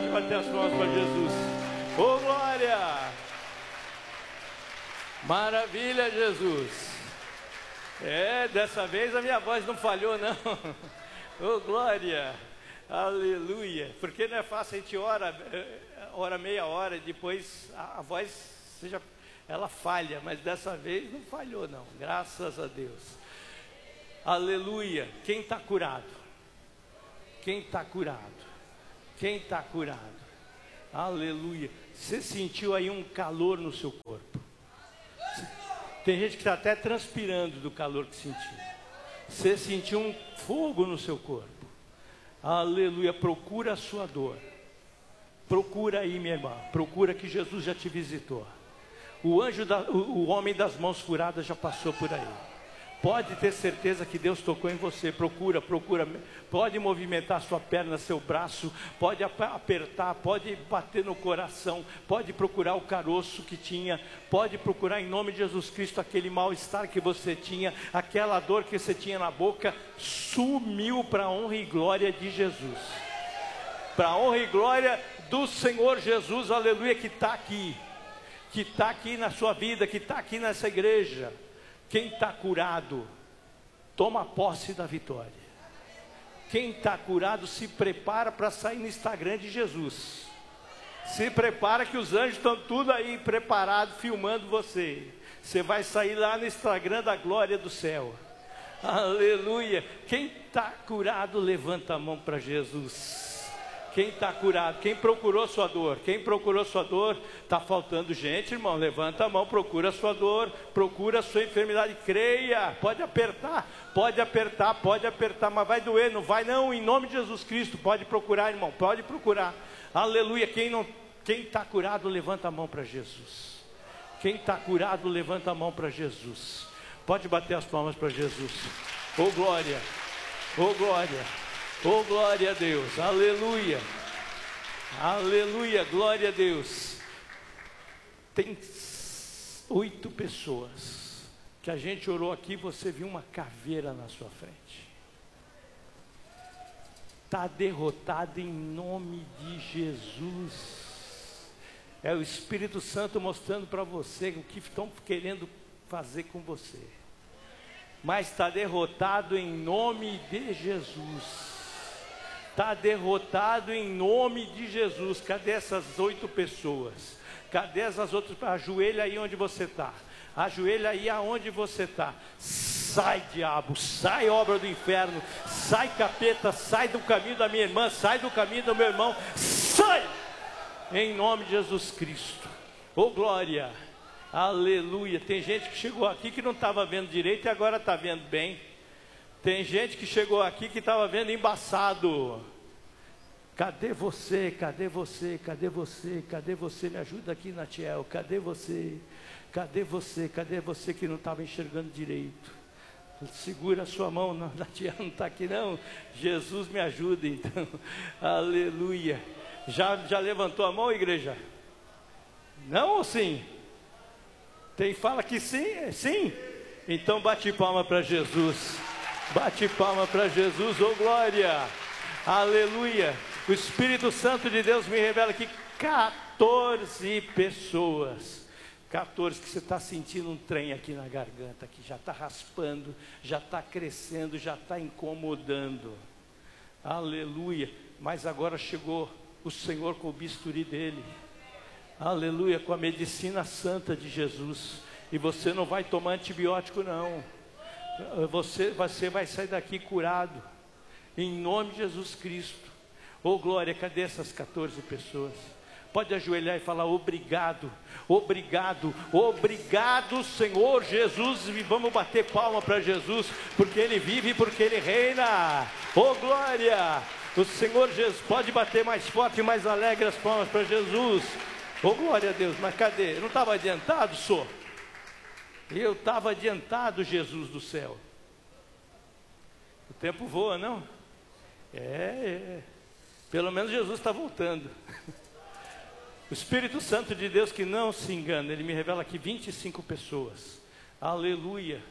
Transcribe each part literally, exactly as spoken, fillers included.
Pode bater as palmas para Jesus. Ô, glória! Maravilha, Jesus. É, dessa vez a minha voz não falhou, não. Ô, glória! Aleluia! Porque não é fácil, a gente ora, ora meia hora e depois a, a voz, seja, ela falha, mas dessa vez não falhou, não. Graças a Deus. Aleluia! Quem está curado? Quem está curado? Quem está curado? Aleluia! Você sentiu aí um calor no seu corpo? Tem gente que está até transpirando do calor que sentiu. Você sentiu um fogo no seu corpo. Aleluia, procura a sua dor. Procura aí, minha irmã. Procura que Jesus já te visitou. O anjo, da, o, o homem das mãos furadas já passou por aí. Pode ter certeza que Deus tocou em você. Procura, procura. Pode movimentar sua perna, seu braço. Pode apertar, pode bater no coração. Pode procurar o caroço que tinha. Pode procurar em nome de Jesus Cristo aquele mal-estar que você tinha. Aquela dor que você tinha na boca. Sumiu para a honra e glória de Jesus. Para a honra e glória do Senhor Jesus. Aleluia, que está aqui. Que está aqui na sua vida. Que está aqui nessa igreja. Quem está curado, toma posse da vitória. Quem está curado, se prepara para sair no Instagram de Jesus. Se prepara que os anjos estão tudo aí preparados, filmando você. Você vai sair lá no Instagram da glória do céu. Aleluia. Quem está curado, levanta a mão para Jesus. Quem está curado, quem procurou sua dor, quem procurou sua dor, está faltando gente, irmão, levanta a mão, procura a sua dor, procura a sua enfermidade, creia, pode apertar, pode apertar, pode apertar, mas vai doer, não vai não, em nome de Jesus Cristo, pode procurar, irmão, pode procurar, aleluia. Quem não, quem está curado, levanta a mão para Jesus. Quem está curado, levanta a mão para Jesus. Pode bater as palmas para Jesus. Ô glória, ô glória. Oh, glória a Deus, aleluia, aleluia, glória a Deus. Tem oito pessoas que a gente orou aqui, você viu uma caveira na sua frente. Está derrotado em nome de Jesus. É o Espírito Santo mostrando para você o que estão querendo fazer com você. Mas está derrotado em nome de Jesus. Está derrotado em nome de Jesus. Cadê essas oito pessoas? Cadê essas outras? Ajoelha aí onde você está. Ajoelha aí aonde você está. Sai, diabo, sai, obra do inferno. Sai, capeta, sai do caminho da minha irmã. Sai do caminho do meu irmão. Sai! Em nome de Jesus Cristo. Ô, glória. Aleluia. Tem gente que chegou aqui que não estava vendo direito e agora está vendo bem. Tem gente que chegou aqui que estava vendo embaçado. Cadê você? Cadê você? Cadê você? Cadê você? Me ajuda aqui, Natiel. Cadê você? Cadê você? Cadê você que não estava enxergando direito? Segura a sua mão. Não, Natiel não está aqui não. Jesus me ajuda então. Aleluia. Já, já levantou a mão, igreja? Não ou sim? Tem fala que sim? Sim? Então bate palma para Jesus. Bate palma para Jesus, oh glória, aleluia. O Espírito Santo de Deus me revela que quatorze pessoas, quatorze que você está sentindo um trem aqui na garganta, que já está raspando, já está crescendo, já está incomodando, aleluia. Mas agora chegou o Senhor com o bisturi dele, aleluia, com a medicina santa de Jesus, e você não vai tomar antibiótico não. Você, você vai sair daqui curado, em nome de Jesus Cristo. Oh glória, cadê essas quatorze pessoas? Pode ajoelhar e falar obrigado, obrigado, obrigado Senhor Jesus. E vamos bater palma para Jesus, porque Ele vive e porque Ele reina. Oh glória, o Senhor Jesus. Pode bater mais forte e mais alegre as palmas para Jesus. Oh glória a Deus. Mas cadê? Eu não estava adiantado, só? Eu estava adiantado, Jesus do céu. O tempo voa, não? É, é. Pelo menos Jesus está voltando. O Espírito Santo de Deus que não se engana, ele me revela aqui vinte e cinco pessoas. Aleluia.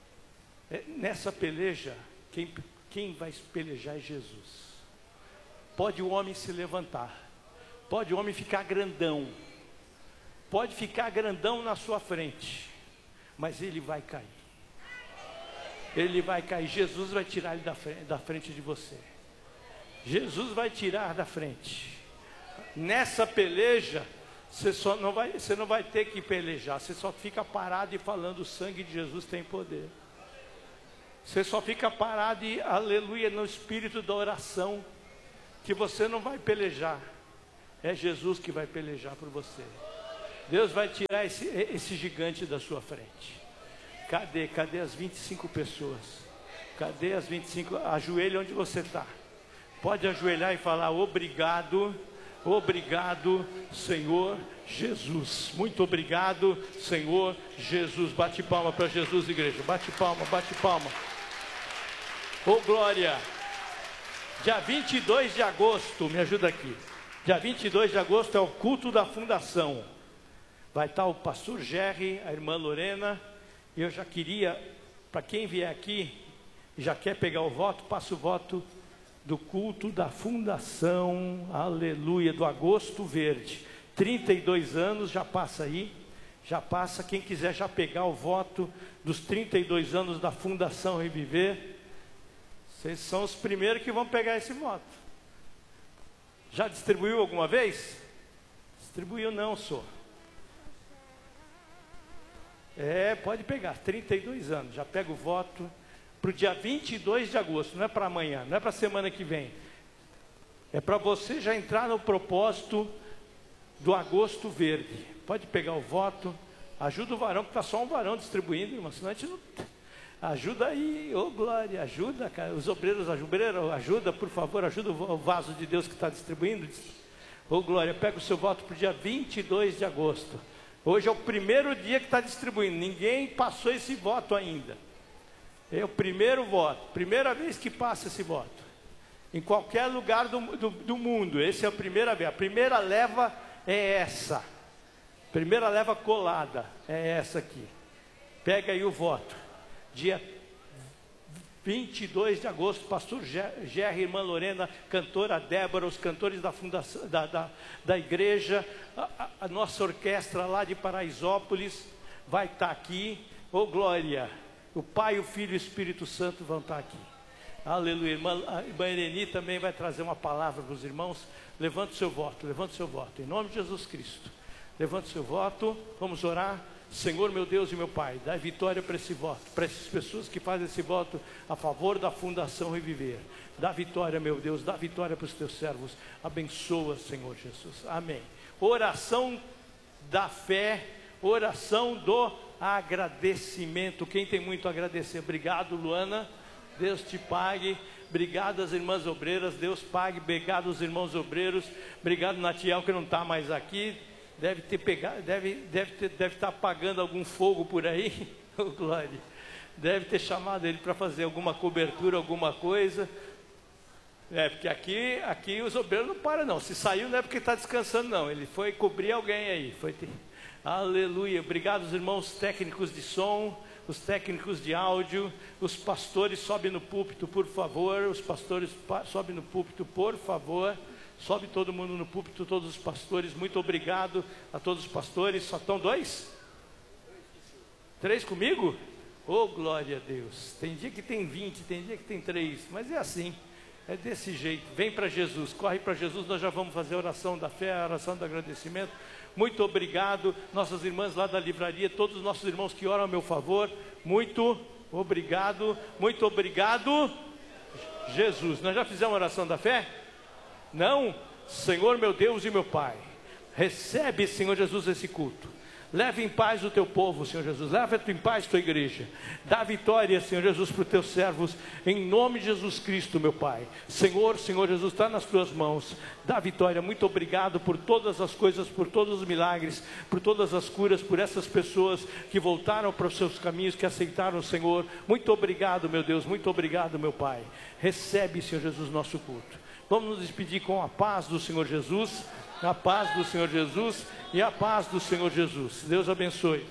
É, nessa peleja, quem, quem vai pelejar é Jesus. Pode o homem se levantar, pode o homem ficar grandão, pode ficar grandão na sua frente, mas ele vai cair. Ele vai cair. Jesus vai tirar ele da frente, da frente de você. Jesus vai tirar da frente. Nessa peleja, você, só não vai, você não vai ter que pelejar. Você só fica parado e falando: o sangue de Jesus tem poder. Você só fica parado e aleluia no espírito da oração, que você não vai pelejar. É Jesus que vai pelejar por você. Deus vai tirar esse, esse gigante da sua frente. Cadê? Cadê as vinte e cinco pessoas? Cadê as vinte e cinco? Ajoelhe onde você está. Pode ajoelhar e falar: obrigado, obrigado, Senhor Jesus. Muito obrigado, Senhor Jesus. Bate palma para Jesus, igreja. Bate palma, bate palma. Ô glória. Dia vinte e dois de agosto, me ajuda aqui. Dia vinte e dois de agosto é o culto da fundação. Vai estar o pastor Jerry, a irmã Lorena. E eu já queria, para quem vier aqui e já quer pegar o voto, passa o voto do culto da fundação, aleluia, do Agosto Verde. trinta e dois anos, já passa aí, já passa. Quem quiser já pegar o voto dos trinta e dois anos da Fundação Reviver, vocês são os primeiros que vão pegar esse voto. Já distribuiu alguma vez? Distribuiu não, senhor. É, pode pegar, trinta e dois anos, já pega o voto para o dia vinte e dois de agosto, não é para amanhã, não é para a semana que vem. É para você já entrar no propósito do Agosto Verde. Pode pegar o voto, ajuda o varão, que está só um varão distribuindo, irmão, senão a gente não... Ajuda aí, ô glória, ajuda, cara. Os obreiros, ajuda, ajuda, por favor, ajuda o vaso de Deus que está distribuindo. Ô glória, pega o seu voto para o dia vinte e dois de agosto. Hoje é o primeiro dia que está distribuindo, ninguém passou esse voto ainda. É o primeiro voto, primeira vez que passa esse voto. Em qualquer lugar do, do, do mundo, essa é a primeira vez. A primeira leva é essa. Primeira leva colada, é essa aqui. Pega aí o voto. Dia vinte e dois de agosto, pastor Jerry, irmã Lorena, cantora Débora, os cantores da fundação, da, da, da igreja, a, a nossa orquestra lá de Paraisópolis vai estar aqui. Ô glória, o Pai, o Filho e o Espírito Santo vão estar aqui. Aleluia. Irmã, a irmã Ireni também vai trazer uma palavra para os irmãos. Levante o seu voto, levante o seu voto, em nome de Jesus Cristo. Levante o seu voto, vamos orar. Senhor, meu Deus e meu Pai, dá vitória para esse voto, para essas pessoas que fazem esse voto a favor da Fundação Reviver. Dá vitória, meu Deus, dá vitória para os teus servos. Abençoa, Senhor Jesus. Amém. Oração da fé, oração do agradecimento. Quem tem muito a agradecer? Obrigado, Luana. Deus te pague. Obrigado às irmãs obreiras. Deus pague. Obrigado aos irmãos obreiros. Obrigado, Natiel, que não está mais aqui. Deve ter pegado, deve, deve, ter, deve estar apagando algum fogo por aí, oh, glória. Deve ter chamado ele para fazer alguma cobertura, alguma coisa. É, porque aqui, aqui os obreiros não param não. Se saiu não é porque está descansando não. Ele foi cobrir alguém aí. Foi ter... Aleluia. Obrigado aos irmãos técnicos de som, os técnicos de áudio, os pastores sobem no púlpito, por favor. Os pastores sobem no púlpito, por favor. Sobe todo mundo no púlpito, todos os pastores. Muito obrigado a todos os pastores. Só estão dois? Três comigo? Oh, glória a Deus. Tem dia que tem vinte, tem dia que tem três. Mas é assim, é desse jeito. Vem para Jesus, corre para Jesus. Nós já vamos fazer a oração da fé, a oração do agradecimento. Muito obrigado, nossas irmãs lá da livraria, todos os nossos irmãos que oram a meu favor. Muito obrigado, muito obrigado, Jesus. Nós já fizemos a oração da fé? Não? Senhor meu Deus e meu Pai, recebe, Senhor Jesus, esse culto. Leve em paz o teu povo, Senhor Jesus. Leve em paz a tua igreja. Dá vitória, Senhor Jesus, para os teus servos, em nome de Jesus Cristo, meu Pai. Senhor, Senhor Jesus, está nas tuas mãos. Dá vitória. Muito obrigado por todas as coisas, por todos os milagres, por todas as curas, por essas pessoas que voltaram para os seus caminhos, que aceitaram o Senhor. Muito obrigado, meu Deus. Muito obrigado, meu Pai. Recebe, Senhor Jesus, nosso culto. Vamos nos despedir com a paz do Senhor Jesus, a paz do Senhor Jesus e a paz do Senhor Jesus. Deus abençoe.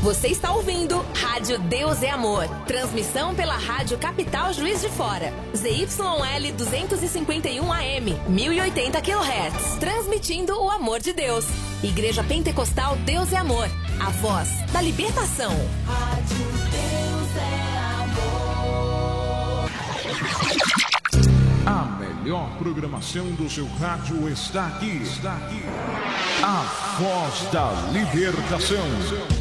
Você está ouvindo Rádio Deus é Amor. Transmissão pela Rádio Capital Juiz de Fora. Z Y L duzentos e cinquenta e um A M, mil e oitenta quilohertz. Transmitindo o amor de Deus. Igreja Pentecostal Deus é Amor. A voz da libertação. Rádio Deus é Amor. A melhor programação do seu rádio está aqui. Está aqui. A voz da libertação.